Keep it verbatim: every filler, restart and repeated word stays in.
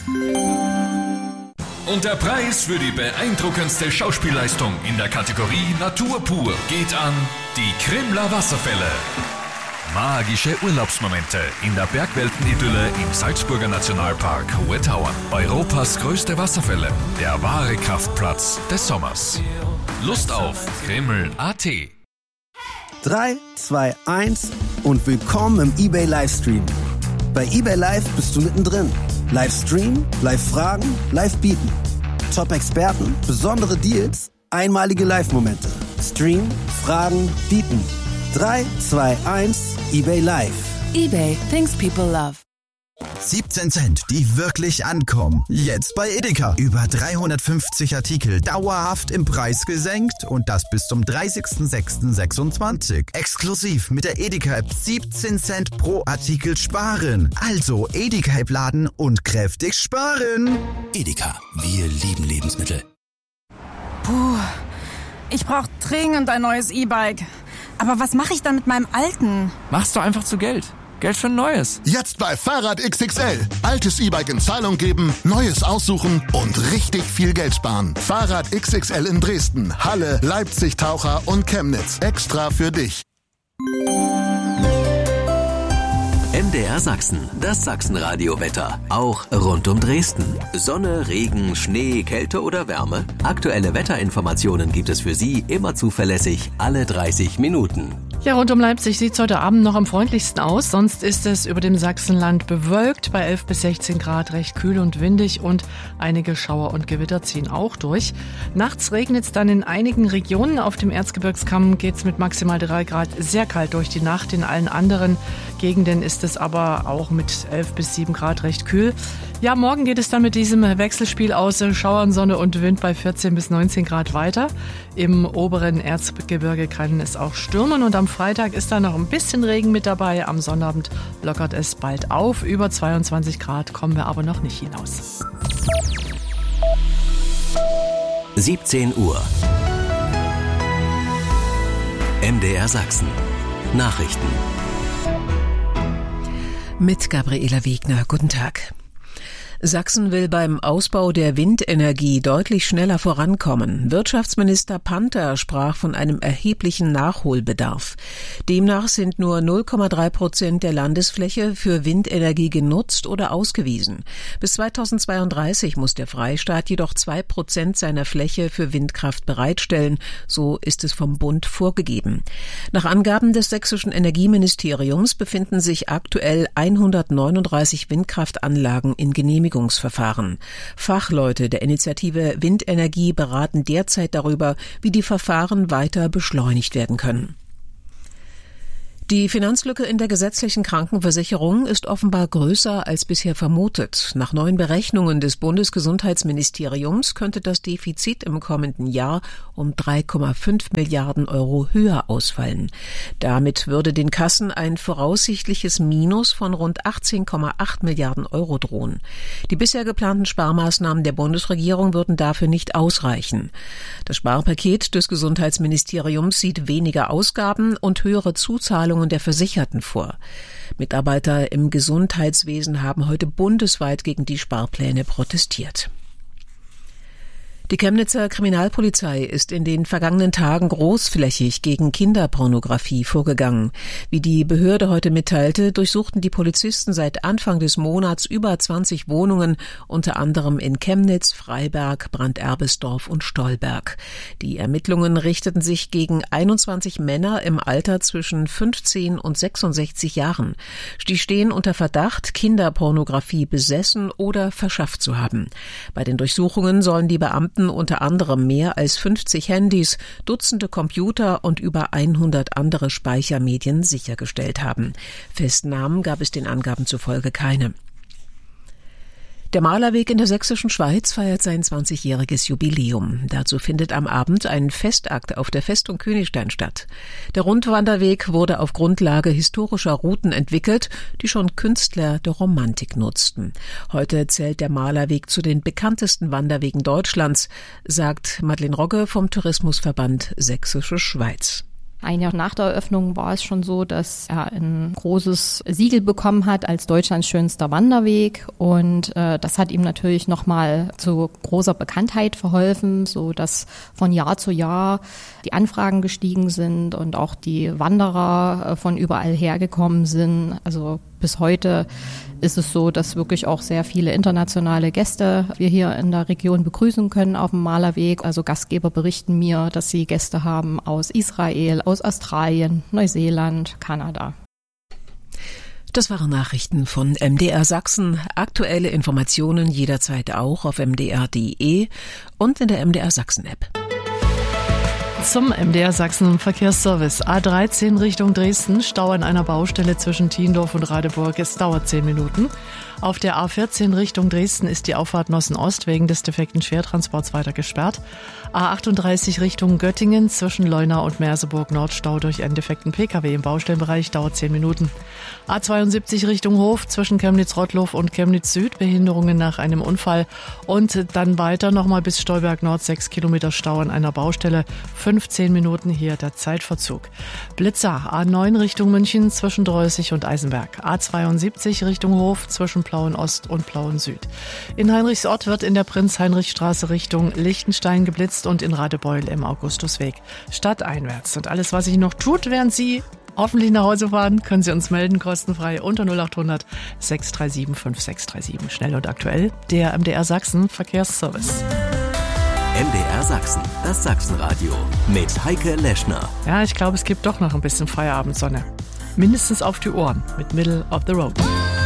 Und der Preis für die beeindruckendste Schauspielleistung in der Kategorie Natur pur geht an die Krimler Wasserfälle. Magische Urlaubsmomente in der Bergweltenidylle im Salzburger Nationalpark Hohe Tauern. Europas größte Wasserfälle, der wahre Kraftplatz des Sommers. Lust auf Krimml punkt a t. drei, zwei, eins und willkommen im eBay Livestream. Bei eBay Live bist du mittendrin. Livestream, Live-Fragen, Live-Bieten. Top-Experten, besondere Deals, einmalige Live-Momente. Stream, Fragen, Bieten. drei, zwei, eins, eBay Live. eBay, things people love. siebzehn Cent, die wirklich ankommen. Jetzt bei Edeka. Über dreihundertfünfzig Artikel dauerhaft im Preis gesenkt und das bis zum dreißigsten sechsten sechsundzwanzig. Exklusiv mit der Edeka-App siebzehn Cent pro Artikel sparen. Also Edeka-App laden und kräftig sparen. Edeka, wir lieben Lebensmittel. Puh, ich brauche dringend ein neues E-Bike. Aber was mache ich dann mit meinem alten? Machst du einfach zu Geld. Geld für ein neues. Jetzt bei Fahrrad X X L. Altes E-Bike in Zahlung geben, neues aussuchen und richtig viel Geld sparen. Fahrrad X X L in Dresden, Halle, Leipzig, Taucher und Chemnitz. Extra für dich. M D R Sachsen, das Sachsenradio-Wetter. Auch rund um Dresden. Sonne, Regen, Schnee, Kälte oder Wärme. Aktuelle Wetterinformationen gibt es für Sie immer zuverlässig alle dreißig Minuten. Ja, rund um Leipzig sieht es heute Abend noch am freundlichsten aus. Sonst ist es über dem Sachsenland bewölkt, bei elf bis sechzehn Grad recht kühl und windig und einige Schauer und Gewitter ziehen auch durch. Nachts regnet es dann in einigen Regionen. Auf dem Erzgebirgskamm geht es mit maximal drei Grad sehr kalt durch die Nacht. In allen anderen Gegenden ist es aber auch mit elf bis sieben Grad recht kühl. Ja, morgen geht es dann mit diesem Wechselspiel aus Schauern, Sonne und Wind bei vierzehn bis neunzehn Grad weiter. Im oberen Erzgebirge kann es auch stürmen und am Freitag ist da noch ein bisschen Regen mit dabei. Am Sonnabend lockert es bald auf. Über zweiundzwanzig Grad kommen wir aber noch nicht hinaus. siebzehn Uhr. M D R Sachsen. Nachrichten. Mit Gabriela Wegner. Guten Tag. Sachsen will beim Ausbau der Windenergie deutlich schneller vorankommen. Wirtschaftsminister Panther sprach von einem erheblichen Nachholbedarf. Demnach sind nur null Komma drei Prozent der Landesfläche für Windenergie genutzt oder ausgewiesen. Bis zweitausendzweiunddreißig muss der Freistaat jedoch zwei Prozent seiner Fläche für Windkraft bereitstellen. So ist es vom Bund vorgegeben. Nach Angaben des sächsischen Energieministeriums befinden sich aktuell hundertneununddreißig Windkraftanlagen in Genehmigung. Fachleute der Initiative Windenergie beraten derzeit darüber, wie die Verfahren weiter beschleunigt werden können. Die Finanzlücke in der gesetzlichen Krankenversicherung ist offenbar größer als bisher vermutet. Nach neuen Berechnungen des Bundesgesundheitsministeriums könnte das Defizit im kommenden Jahr um drei Komma fünf Milliarden Euro höher ausfallen. Damit würde den Kassen ein voraussichtliches Minus von rund achtzehn Komma acht Milliarden Euro drohen. Die bisher geplanten Sparmaßnahmen der Bundesregierung würden dafür nicht ausreichen. Das Sparpaket des Gesundheitsministeriums sieht weniger Ausgaben und höhere Zuzahlungen der Versicherten vor. Mitarbeiter im Gesundheitswesen haben heute bundesweit gegen die Sparpläne protestiert. Die Chemnitzer Kriminalpolizei ist in den vergangenen Tagen großflächig gegen Kinderpornografie vorgegangen. Wie die Behörde heute mitteilte, durchsuchten die Polizisten seit Anfang des Monats über zwanzig Wohnungen, unter anderem in Chemnitz, Freiberg, Branderbesdorf und Stolberg. Die Ermittlungen richteten sich gegen einundzwanzig Männer im Alter zwischen fünfzehn und sechsundsechzig Jahren. Die stehen unter Verdacht, Kinderpornografie besessen oder verschafft zu haben. Bei den Durchsuchungen sollen die Beamten unter anderem mehr als fünfzig Handys, Dutzende Computer und über hundert andere Speichermedien sichergestellt haben. Festnahmen gab es den Angaben zufolge keine. Der Malerweg in der sächsischen Schweiz feiert sein zwanzigjähriges Jubiläum. Dazu findet am Abend ein Festakt auf der Festung Königstein statt. Der Rundwanderweg wurde auf Grundlage historischer Routen entwickelt, die schon Künstler der Romantik nutzten. Heute zählt der Malerweg zu den bekanntesten Wanderwegen Deutschlands, sagt Madeleine Rogge vom Tourismusverband Sächsische Schweiz. Ein Jahr nach der Eröffnung war es schon so, dass er ein großes Siegel bekommen hat als Deutschlands schönster Wanderweg. Und äh, das hat ihm natürlich nochmal zu großer Bekanntheit verholfen, so dass von Jahr zu Jahr die Anfragen gestiegen sind und auch die Wanderer äh, von überall hergekommen sind. Also bis heute ist es so, dass wirklich auch sehr viele internationale Gäste wir hier in der Region begrüßen können auf dem Malerweg. Also Gastgeber berichten mir, dass sie Gäste haben aus Israel, aus Australien, Neuseeland, Kanada. Das waren Nachrichten von M D R Sachsen. Aktuelle Informationen jederzeit auch auf m d r punkt d e und in der M D R Sachsen App. Zum M D R Sachsen Verkehrsservice. A dreizehn Richtung Dresden, Stau an einer Baustelle zwischen Tiendorf und Radeburg. Es dauert zehn Minuten. Auf der A vierzehn Richtung Dresden ist die Auffahrt Nossen-Ost wegen des defekten Schwertransports weiter gesperrt. A achtunddreißig Richtung Göttingen zwischen Leuna und Merseburg Nordstau durch einen defekten Pkw im Baustellenbereich dauert zehn Minuten. A zweiundsiebzig Richtung Hof zwischen Chemnitz-Rottloff und Chemnitz Süd Behinderungen nach einem Unfall und dann weiter nochmal bis Stolberg Nord sechs Kilometer Stau an einer Baustelle. fünfzehn Minuten hier der Zeitverzug. Blitzer A neun Richtung München zwischen Dreußig und Eisenberg. A zweiundsiebzig Richtung Hof zwischen Plauen Ost und Plauen Süd. In Heinrichsort wird in der Prinz-Heinrich-Straße Richtung Lichtenstein geblitzt und in Radebeul im Augustusweg stadteinwärts. Und alles, was sich noch tut, während Sie hoffentlich nach Hause fahren, können Sie uns melden, kostenfrei unter null acht hundert sechs drei sieben fünf sechs drei sieben. Schnell und aktuell, der M D R Sachsen Verkehrsservice. M D R Sachsen, das Sachsenradio mit Heike Leschner. Ja, ich glaube, es gibt doch noch ein bisschen Feierabendsonne. Mindestens auf die Ohren mit Middle of the Road.